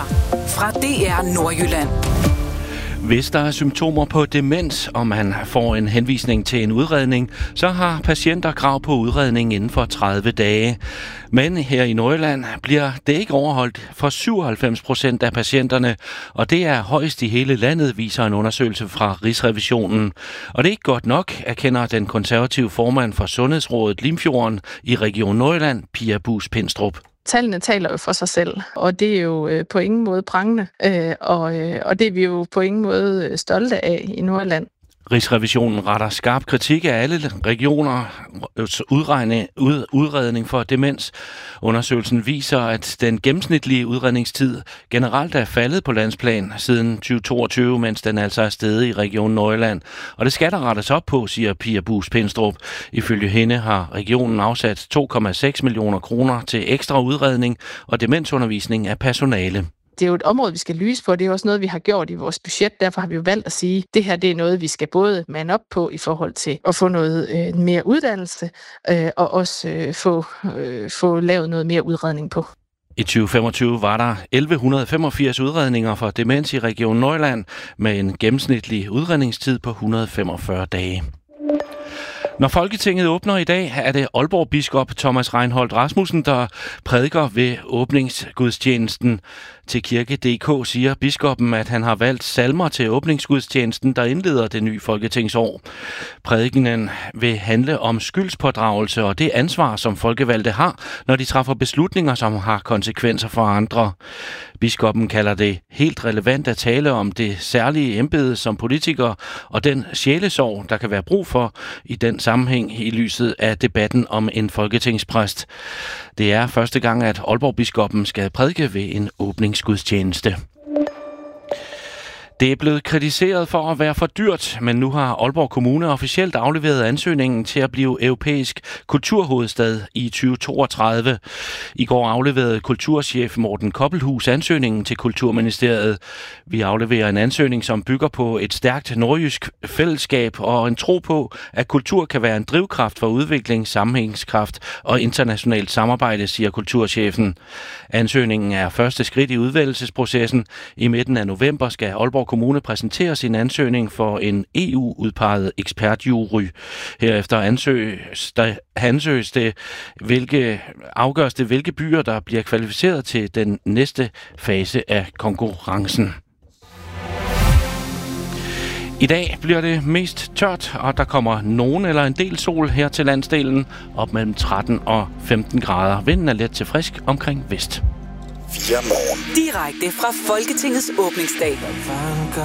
Nyheder fra DR Nordjylland. Hvis der er symptomer på demens, og man får en henvisning til en udredning, så har patienter krav på udredning inden for 30 dage. Men her i Nordjylland bliver det ikke overholdt for 97% af patienterne, og det er højst i hele landet, viser en undersøgelse fra Rigsrevisionen. Og det er ikke godt nok, erkender den konservative formand for Sundhedsrådet Limfjorden i Region Nordjylland, Pia Buus Pinstrup. Tallene taler jo for sig selv, og det er jo på ingen måde prangende, og det er vi jo på ingen måde stolte af i Nordjylland. Rigsrevisionen retter skarp kritik af alle regioner udredning for demens. Undersøgelsen viser, at den gennemsnitlige udredningstid generelt er faldet på landsplan siden 2022, mens den altså er steget i Region Nordjylland. Og det skal der rettes op på, siger Pia Buus Pinstrup. Ifølge hende har regionen afsat 2,6 millioner kroner til ekstra udredning og demensundervisning af personale. Det er jo et område, vi skal lyse på. Det er også noget, vi har gjort i vores budget. Derfor har vi jo valgt at sige, at det her det er noget, vi skal både mande op på i forhold til at få noget mere uddannelse og også få lavet noget mere udredning på. I 2025 var der 1185 udredninger for demens i Region Nordjylland med en gennemsnitlig udredningstid på 145 dage. Når Folketinget åbner i dag, er det Aalborg biskop Thomas Reinholdt Rasmussen, der prædiker ved åbningsgudstjenesten. Til Kirke.dk siger biskoppen, at han har valgt salmer til åbningsgudstjenesten, der indleder det nye folketingsår. Prædikenen vil handle om skyldspådragelse og det ansvar, som folkevalgte har, når de træffer beslutninger, som har konsekvenser for andre. Biskoppen kalder det helt relevant at tale om det særlige embede som politiker og den sjælesorg, der kan være brug for i den sammenhæng i lyset af debatten om en folketingspræst. Det er første gang, at Aalborg-biskoppen skal prædike ved en åbningsgudstjeneste. Det er blevet kritiseret for at være for dyrt, men nu har Aalborg Kommune officielt afleveret ansøgningen til at blive europæisk kulturhovedstad i 2032. I går afleverede kulturchef Morten Koppelhus ansøgningen til Kulturministeriet. Vi afleverer en ansøgning, som bygger på et stærkt nordjysk fællesskab og en tro på, at kultur kan være en drivkraft for udvikling, sammenhængskraft og internationalt samarbejde, siger kulturchefen. Ansøgningen er første skridt i udvælgelsesprocessen. I midten af november skal Aalborg Kommune præsenterer sin ansøgning for en EU-udpeget ekspertjury. Herefter afgøres det, hvilke byer, der bliver kvalificeret til den næste fase af konkurrencen. I dag bliver det mest tørt, og der kommer nogen eller en del sol her til landsdelen, op mellem 13 og 15 grader. Vinden er let til frisk omkring vest. Direkte fra Folketingets åbningsdag.